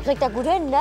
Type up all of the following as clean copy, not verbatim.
kriegt er gut hin, ne?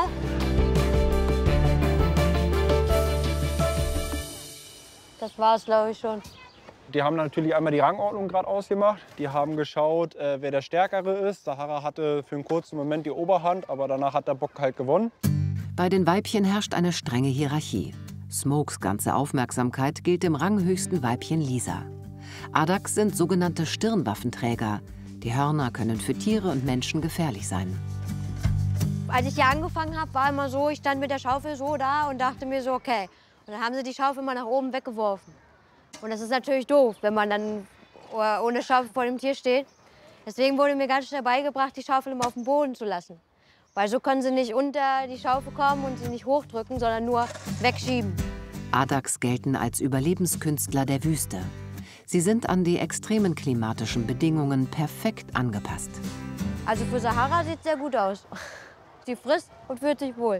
Das war's, glaube ich, schon. Die haben natürlich einmal die Rangordnung gerade ausgemacht. Die haben geschaut, wer der Stärkere ist. Sahara hatte für einen kurzen Moment die Oberhand, aber danach hat der Bock halt gewonnen. Bei den Weibchen herrscht eine strenge Hierarchie. Smokes ganze Aufmerksamkeit gilt dem ranghöchsten Weibchen Lisa. Addax sind sogenannte Stirnwaffenträger. Die Hörner können für Tiere und Menschen gefährlich sein. Als ich hier angefangen habe, war immer so, ich stand mit der Schaufel so da und dachte mir so, okay. Und dann haben sie die Schaufel mal nach oben weggeworfen. Und das ist natürlich doof, wenn man dann ohne Schaufel vor dem Tier steht. Deswegen wurde mir ganz schnell beigebracht, die Schaufel immer auf dem Boden zu lassen. Weil so können sie nicht unter die Schaufel kommen und sie nicht hochdrücken, sondern nur wegschieben. Addax gelten als Überlebenskünstler der Wüste. Sie sind an die extremen klimatischen Bedingungen perfekt angepasst. Also für Sahara sieht es sehr gut aus. Sie frisst und fühlt sich wohl.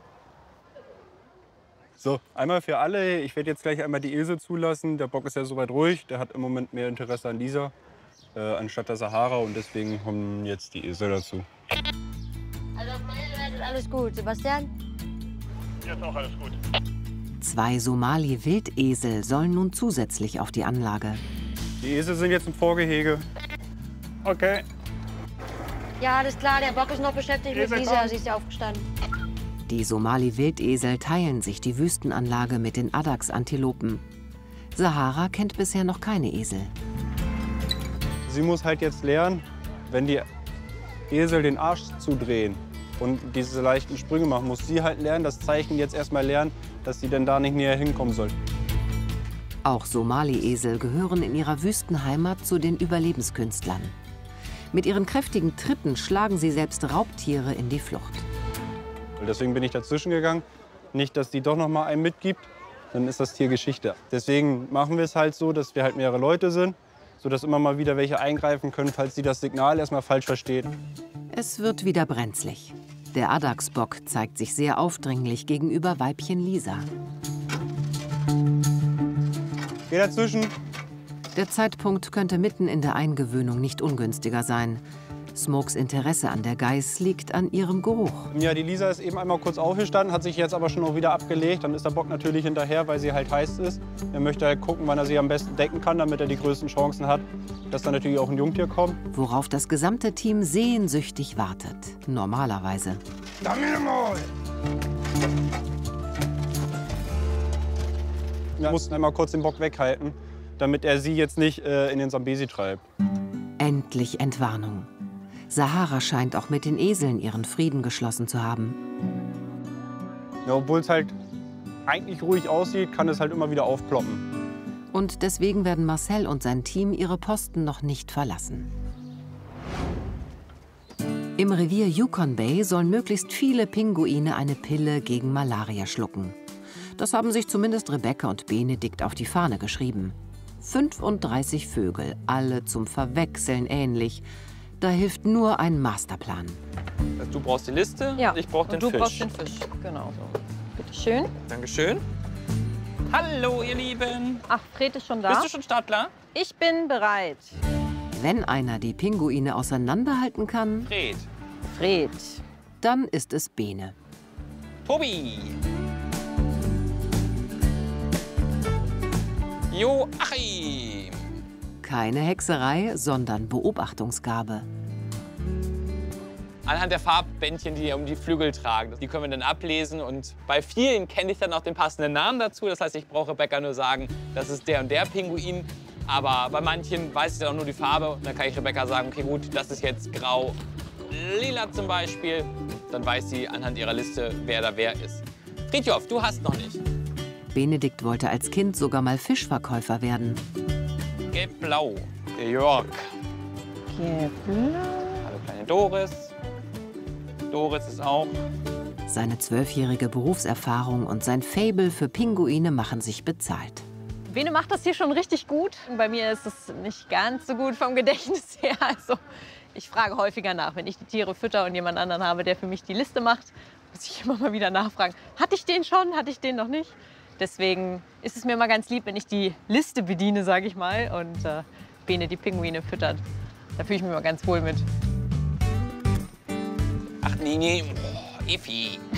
So, einmal für alle. Ich werde jetzt gleich einmal die Esel zulassen. Der Bock ist ja soweit ruhig. Der hat im Moment mehr Interesse an Lisa anstatt der Sahara. Und deswegen kommen jetzt die Esel dazu. Also auf meiner Seite ist alles gut. Sebastian? Jetzt auch alles gut. 2 Somali-Wildesel sollen nun zusätzlich auf die Anlage. Die Esel sind jetzt im Vorgehege. Okay. Ja, alles klar. Der Bock ist noch beschäftigt mit Lisa. Sie ist ja aufgestanden. Die Somali-Wildesel teilen sich die Wüstenanlage mit den Addax-Antilopen. Sahara kennt bisher noch keine Esel. Sie muss halt jetzt lernen, wenn die Esel den Arsch zudrehen und diese leichten Sprünge machen, muss sie halt lernen, das Zeichen jetzt erstmal lernen, dass sie denn da nicht näher hinkommen soll. Auch Somali-Esel gehören in ihrer Wüstenheimat zu den Überlebenskünstlern. Mit ihren kräftigen Tritten schlagen sie selbst Raubtiere in die Flucht. Deswegen bin ich dazwischen gegangen. Nicht, dass die doch noch mal einen mitgibt, dann ist das Tier Geschichte. Deswegen machen wir es halt so, dass wir halt mehrere Leute sind, sodass immer mal wieder welche eingreifen können, falls sie das Signal erstmal falsch versteht. Es wird wieder brenzlig. Der Addax-Bock zeigt sich sehr aufdringlich gegenüber Weibchen Lisa. Geh dazwischen. Der Zeitpunkt könnte mitten in der Eingewöhnung nicht ungünstiger sein. Smokes Interesse an der Geiß liegt an ihrem Geruch. Ja, die Lisa ist eben einmal kurz aufgestanden, hat sich jetzt aber schon auch wieder abgelegt. Dann ist der Bock natürlich hinterher, weil sie halt heiß ist. Er möchte halt gucken, wann er sie am besten decken kann, damit er die größten Chancen hat, dass dann natürlich auch ein Jungtier kommt. Worauf das gesamte Team sehnsüchtig wartet. Normalerweise. Wir mussten einmal kurz den Bock weghalten, damit er sie jetzt nicht in den Sambesi treibt. Endlich Entwarnung. Sahara scheint auch mit den Eseln ihren Frieden geschlossen zu haben. Ja, obwohl es halt eigentlich ruhig aussieht, kann es halt immer wieder aufploppen. Und deswegen werden Marcel und sein Team ihre Posten noch nicht verlassen. Im Revier Yukon Bay sollen möglichst viele Pinguine eine Pille gegen Malaria schlucken. Das haben sich zumindest Rebecca und Benedikt auf die Fahne geschrieben. 35 Vögel, alle zum Verwechseln ähnlich. Da hilft nur ein Masterplan. Du brauchst die Liste, ja. Und ich brauche den du Fisch. Du brauchst den Fisch, genau. Bitte schön. Dankeschön. Hallo, ihr Lieben. Ach, Fred ist schon da? Bist du schon startklar? Ich bin bereit. Wenn einer die Pinguine auseinanderhalten kann, Fred, dann ist es Bene. Tobi. Joachim. Keine Hexerei, sondern Beobachtungsgabe. Anhand der Farbbändchen, die um die Flügel tragen, die können wir dann ablesen. Und bei vielen kenne ich dann auch den passenden Namen dazu. Das heißt, ich brauche Rebecca nur sagen, das ist der und der Pinguin. Aber bei manchen weiß ich dann auch nur die Farbe. Und dann kann ich Rebecca sagen, okay gut, das ist jetzt grau, lila zum Beispiel. Dann weiß sie anhand ihrer Liste, wer da wer ist. Fridtjof, du hast noch nicht. Benedikt wollte als Kind sogar mal Fischverkäufer werden. Gelb-blau, der Jörg. Gelb-blau. Hallo kleine Doris. Doris ist auch. Seine 12-jährige Berufserfahrung und sein Faible für Pinguine machen sich bezahlt. Bene macht das hier schon richtig gut. Bei mir ist es nicht ganz so gut vom Gedächtnis her. Also ich frage häufiger nach. Wenn ich die Tiere fütter und jemand anderen habe, der für mich die Liste macht, muss ich immer mal wieder nachfragen. Hatte ich den schon? Hatte ich den noch nicht? Deswegen ist es mir immer ganz lieb, wenn ich die Liste bediene, sage ich mal, und Bene die Pinguine füttert. Da fühle ich mich immer ganz wohl mit. Ach nee, Fifi.